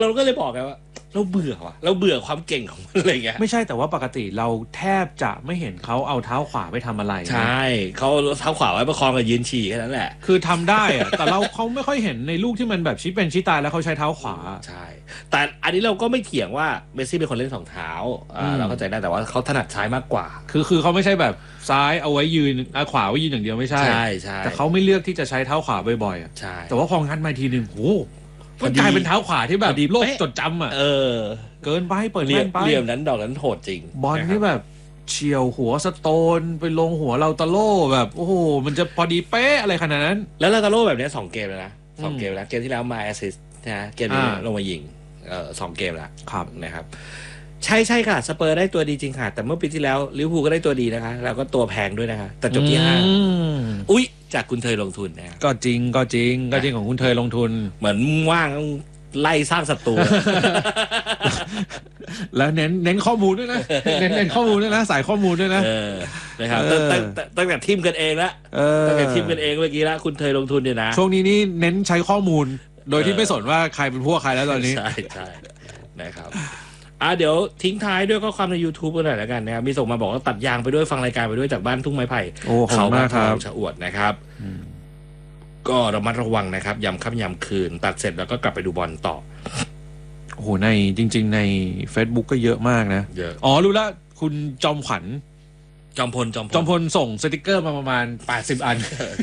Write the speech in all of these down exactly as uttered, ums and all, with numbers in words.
เราก็เลยบอกไงว่าเราเบื่อว่ะเราเบื่อความเก่งของมันอะไรเงี้ยไม่ใช่แต่ว่าปกติเราแทบจะไม่เห็นเขาเอาเท้าขวาไปทำอะไรใช่เขาเท้าขวาไว้ประคองกับยืนฉี่แค่นั้นแหละคือทำได้อะแต่เราเขาไม่ค่อยเห็นในลูกที่มันแบบชี้เป็นชี้ตายแล้วเขาใช้เท้าขวาใช่แต่อันนี้เราก็ไม่เถียงว่าเมสซี่เป็นคนเล่นสองเท้าเราเข้าใจได้แต่ว่าเขาถนัดซ้ายมากกว่าคือคือเขาไม่ใช่แบบซ้ายเอาไว้ยืนขวาไว้ยืนอย่างเดียวไม่ใช่ใช่ใช่แต่เขาไม่เลือกที่จะใช้เท้าขวาบ่อยๆใช่แต่ว่าพองัดมาทีนึงโหมันกลายเป็นเท้าขวาที่แบบโลกจดจำอ่ะเออเกินไปเปิดเลี่ยมไปเลี่ยมนั้นดอกนั้นโหดจริงบอลที่แบบเฉียวหัวสโตนไปลงหัวเราตาโล่แบบโอ้โหมันจะพอดีเป๊ะอะไรขนาดนั้นแล้วเราตาโล่แบบนี้สองเกมแล้วนะสองเกมแล้วเกมที่แล้วมาแอสซิสต์นะเกมนี้ลงมายิงเออสองเกมแล้วครับนะครับใช่ใช่ค่ะสเปอร์ได้ตัวดีจริงค่ะแต่เมื่อปีที่แล้วลิเวอร์พูลก็ได้ตัวดีนะคะแล้วก็ตัวแพงด้วยนะคะแต่จบที่ห้าอุ้ยจากคุณเทยลงทุนนะก็จริงก็จริงก็จริงของคุณเทยลงทุนเหมือนว่างไล่สร้างศัตรูแล้วเน้นเน้นข้อมูลด้วยนะเน้นเน้นข้อมูลด้วยนะสายข้อมูลด้วยนะนะครับตั้งแต่ตั้งแต่ทีมกันเองละตั้งแต่ทีมกันเองเมื่อกี้ละคุณเทยลงทุนเนี่ยนะช่วงนี้นี่เน้นใช้ข้อมูลโดยที่ไม่สนว่าใครเป็นพวกใครแล้วตอนนี้ใช่ใช่นะครับอ่ะเดี๋ยวทิ้งท้ายด้วยข้อความใน YouTube กันหน่อยแล้วกันนะครับมีส่งมาบอกว่าตัดยางไปด้วยฟังรายการไปด้วยจากบ้านทุ่งไม้ไผ่เขาบ้านทองชะอวดนะครับก็ระมัดระวังนะครับยำค่ำยำคืนตัดเสร็จแล้วก็กลับไปดูบอลต่อโอ้โหในจริงๆใน Facebook ก็เยอะมากนะเยอะอ๋อรู้แล้วคุณจอมขวัญจอมพลจอมพลจอมพลส่งสติกเกอร์มาประมาณแปดสิบอัน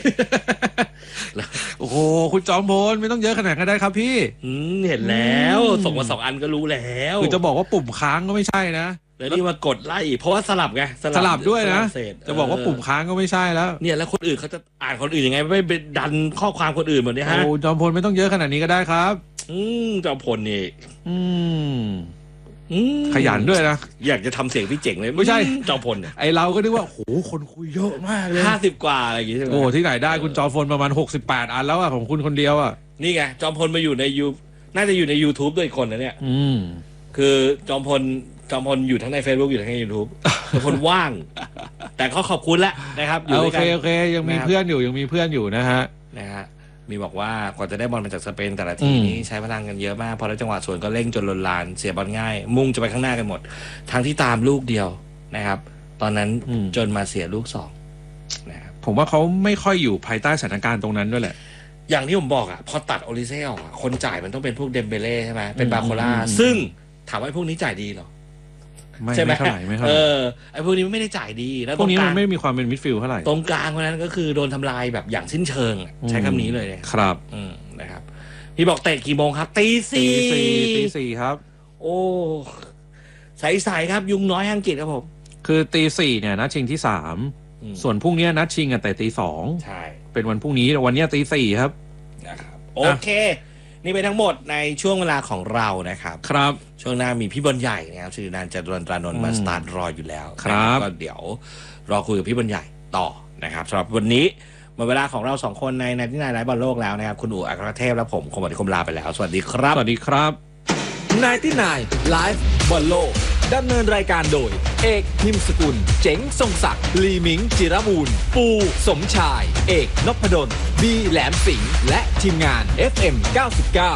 โอ้โหคุณจอมพลไม่ต้องเยอะขนาดนั้นได้ครับพี่เห็นแล้วส่งมาสองอันก็รู้แล้วคือจะบอกว่าปุ่มค้างก็ไม่ใช่นะแล้วนี่มากดไล่เพราะว่าสลับไงสลับด้วยนะจะบอกว่าปุ่มค้างก็ไม่ใช่แล้วเนี่ยแล้วคนอื่นเขาจะอ่านคนอื่นยังไงไม่ไปดันข้อความคนอื่นหมดเนี่ยฮะโอ้จอมพลไม่ต้องเยอะขนาดนี้ก็ได้ครับอืมจอมพลนี่อืมขยันด้วยนะอยากจะทำเสียงพี่เจ๋งเลยไม่ใช่จอมพลเนี่ยไอเราก็นึกว่าโหคนคุยเยอะมากเลยห้าสิบกว่าอะไรอย่างงี้ใช่ไหมโอ้ที่ไหนได้คุณจอมพลประมาณหกสิบแปดอันแล้วอะของคุณคนเดียวอะนี่ไงจอมพลมาอยู่ในยูน่าจะอยู่ใน YouTube ด้วยคนนะเนี่ยอืมคือจอมพลจอมพลอยู่ทั้งใน Facebook อยู่ทั้งใน YouTube จอมพลว่างแต่เขาขอบคุณแล้วนะครับโอเคโอเคยังมีเพื่อนอยู่ยังมีเพื่อนอยู่นะฮะนะฮะมีบอกว่ากว่าจะได้บอลมาจากสเปนแต่ละทีนี้ใช้พลังกันเยอะมากพอได้จังหวะสวนก็เร่งจนลนลานเสียบอลง่ายมุ่งจะไปข้างหน้ากันหมดทั้งที่ตามลูกเดียวนะครับตอนนั้นจนมาเสียลูกสองนะครับผมว่าเขาไม่ค่อยอยู่ภายใต้สถานการณ์ตรงนั้นด้วยแหละอย่างที่ผมบอกอ่ะพอตัดโอลิเซ่ออกคนจ่ายมันต้องเป็นพวกเดมเบเล่ใช่ไหมเป็นบาโคล่าซึ่งถามว่าพวกนี้จ่ายดีหรอใช่ไหมเออไอ้พวกนี้ไม่ได้จ่ายดีแล้วพวกนี้มันไม่มีความเป็นมิดฟิลด์เท่าไหร่ตรงกลางเพราะนั้นก็คือโดนทำลายแบบอย่างสิ้นเชิงใช้คำนี้เลยครับอืมนะครับพี่บอกเตะกี่โมงครับตีสี่ตีสี่ครับโอ้ใสๆครับยุงน้อยอังกฤษครับผมคือตีสี่เนี่ยนัดชิงที่สามส่วนพรุ่งนี้นัดชิงอ่ะแต่ตีสองใช่เป็นวันพรุ่งนี้วันนี้ตีสี่ครับนะครับโอเคนี่เป็นทั้งหมดในช่วงเวลาของเรานะครับครับช่วงหน้ามีพี่บอลใหญ่นะครับชื่อนานจตุรนตรานนท์มาสตาร์ทรออยู่แล้วครับก็เดี๋ยวรอคุยกับพี่บอลใหญ่ต่อนะครับสำหรับวันนี้หมดเวลาของเราสองคนในในที่นายไลฟ์บอลโลกแล้วนะครับคุณอู๋อัครเทพและผมคมบัติคมลาไปแล้วสวัสดีครับสวัสดีครับนายที่นายไลฟ์บอลโลกดำเนินรายการโดยเอกพิมพ์สกุลเจ๋งทรงศักดิ์ลีมิงจิรมูลปูสมชายเอกนพดลบีแหลมสิงห์และทีมงาน เอฟ เอ็ม เก้าสิบเก้า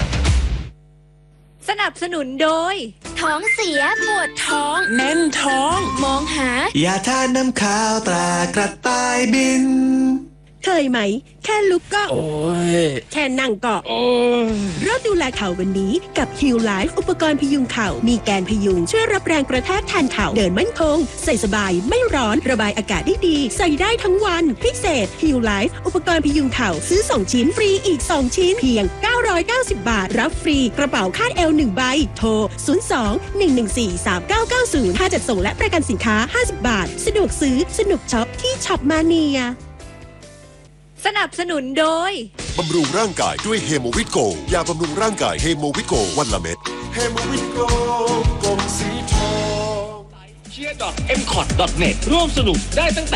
สนับสนุนโดยท้องเสียปวดท้องแน่นท้องมองหายาทาน้ำขาวตรากระต่ายบินเคยไหมแค่ลุกก็โอ้ยแค่นั่งก็โอ้ยเริ่มดูแลเข่าวันนี้กับ Heal Life อุปกรณ์พยุงเข่ามีแกนพยุงช่วยรับแรงกระแทกแทนเข่าเดินมั่นคงใส่สบายไม่ร้อนระบายอากาศได้ดีใส่ได้ทั้งวันพิเศษ Heal Life อุปกรณ์พยุงเข่าซื้อสองชิ้นฟรีอีกสองชิ้นเพียงเก้าร้อยเก้าสิบบาทรับฟรีกระเป๋าคาดเอวหนึ่งใบโทรศูนย์ สอง หนึ่ง หนึ่ง สี่ สาม เก้า เก้า ศูนย์ค่าจัดส่งและประกันสินค้าห้าสิบบาทสะดวกซื้อสนุกช็อปที่ช็อปมาเนียสนับสนุนโดยบำรุงร่างกายด้วยเฮโมวิตโกยาบำรุงร่างกายเฮโมวิตโกวันละเม็ดเฮโมวิตโกกลมสีทองเชียร์ ดอท เอ็ม คอท ดอท เน็ต ร่วมสนุกได้ตั้งแต่